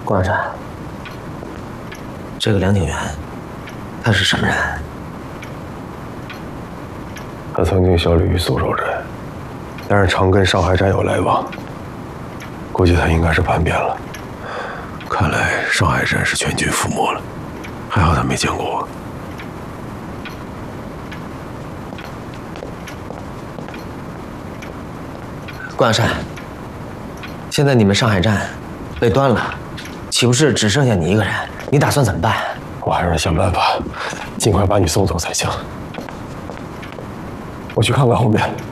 顾安山，这个梁景元，他是什么人？ 他曾经效力于苏州镇，但是常跟上海站有来往，估计他应该是叛变了。看来上海站是全军覆没了，还好他没见过我。 顾安山，现在你们上海站被端了，岂不是只剩下你一个人？你打算怎么办？ 我还是想办法，尽快把你送走才行。我去看看后面。